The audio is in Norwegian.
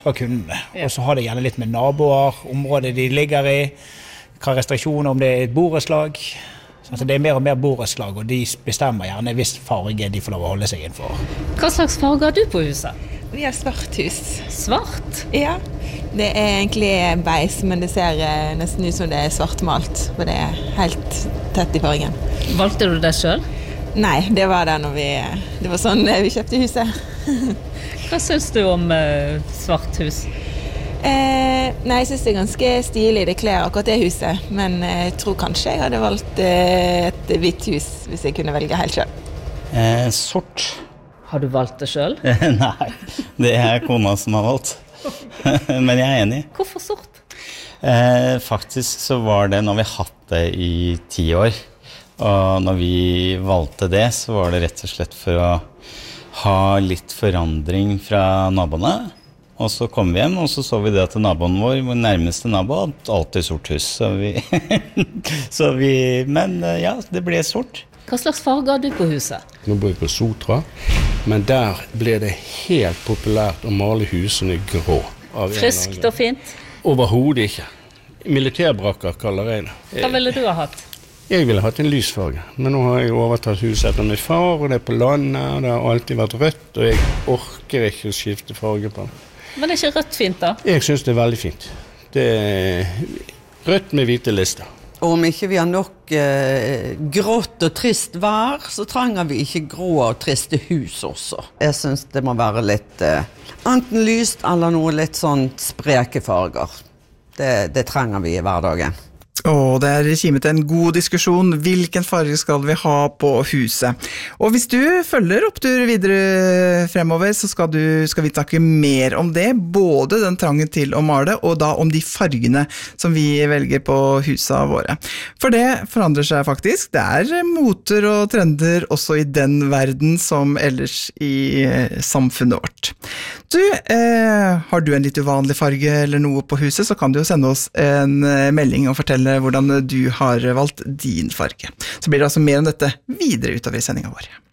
fra kundene. Og så har det gjerne litt med naboer, området de ligger i, hva restriksjoner, om det et borettslag. Altså det mer og mer borettslag, og de bestemmer gjerne hvis farge de får lov å holde seg innenfor. Hva slags farge har du på huset? Vi har svart hus. Svart? Ja, det egentlig beis, men det ser nesten ut som det svartmalt, for det helt tett i fargen. Valgte du det selv? Nei, det var det når det var sånn vi kjøpte huset. Hva synes du om svart hus? Nei, jeg synes det ganske stilig, det kler akkurat det huset, men jeg tror kanskje jeg hadde valgt et hvitt hus hvis jeg kunne velge helt selv. Sort. Har du valgt det selv? Nei, det kona som har valgt. Men jeg enig. Hvorfor sort? Faktisk så var det når vi hatt det i 10 år, og når vi valgte det, så var det rett og slett for å ha litt forandring fra naboene. Og så kom vi hjem, og så vi det at naboen vår nærmeste nabo hadde alltid sort hus. Men ja, det ble sort. Hva slags farge har du på huset? Nå bor jeg på Sotra, men der ble det helt populært å male husene grå. Friskt og fint? Overhodet ikke. Militærbrakker kaller jeg det. Hva ville du ha hatt? Jeg ville hatt en lysfarge, men nå har jeg overtatt huset etter min far, og det på landet, og det har alltid vært rødt, og jeg orker ikke å skifte farge på det. Men det ikke rødt fint da? Jeg synes det veldig fint. Det rødt med hvite lister. Og om ikke vi har nok grått og trist vær, så trenger vi ikke grå og triste hus også. Jeg synes det må være litt enten lyst eller noe litt sånn spreke farger. Det trenger vi i hverdagen. Det kimet en god diskusjon. Hvilken farge skal vi ha på huset? Og hvis du følger opptur videre fremover, så skal vi snakke mer om det, både den trangen til å male, og da om de fargene som vi velger på husene våre. For det forandrer seg faktisk. Det moter og trender også i den verden som ellers i samfunnet vårt. Har du en litt uvanlig farge eller noe på huset, så kan du jo sende oss en melding og fortelle hvordan du har valgt din farge. Så blir det altså mer om dette videre utover i sendingen vår.